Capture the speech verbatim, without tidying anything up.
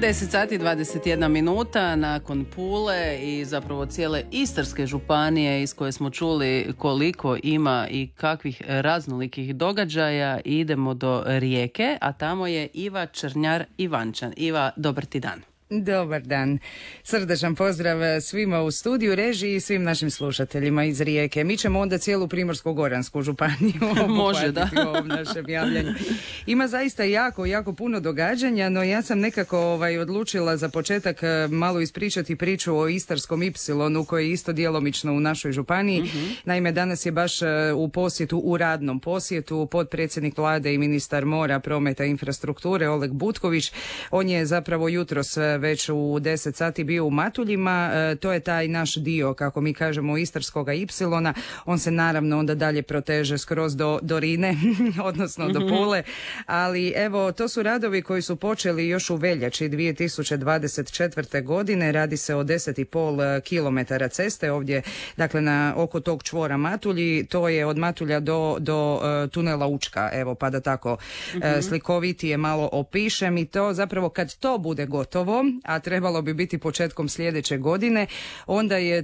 deset sati dvadeset jedna minuta nakon Pule i zapravo cijele Istarske županije iz koje smo čuli koliko ima i kakvih raznolikih događaja, idemo do Rijeke, a tamo je Iva Črnjar-Ivančan. Iva, dobar ti dan. Dobar dan. Srdečan pozdrav svima u studiju, režiji i svim našim slušateljima iz Rijeke. Mi ćemo onda cijelu Primorsko-goransku županiju Može, da. u ovom našem javljanju. Ima zaista jako, jako puno događanja, no ja sam nekako ovaj, odlučila za početak malo ispričati priču o Istarskom Ipsilonu koji je isto djelomično u našoj županiji. Mm-hmm. Naime, danas je baš u posjetu, u radnom posjetu, potpredsjednik vlade i ministar mora, prometa i infrastrukture Oleg Butković. On je zapravo jutros već u deset sati bio u Matuljima, e, to je taj naš dio, kako mi kažemo, Istarskoga Ipsilona. On se naravno onda dalje proteže skroz do, do Rine, odnosno do Pule, ali evo, to su radovi koji su počeli još u veljači dvije tisuće dvadeset četvrte. godine, radi se o deset i pol kilometara ceste ovdje, dakle na oko tog čvora Matulji, to je od Matulja do, do uh, tunela Učka, evo, pa da tako uh, slikovitije malo opišem, i to zapravo kad to bude gotovo, a trebalo bi biti početkom sljedeće godine, onda je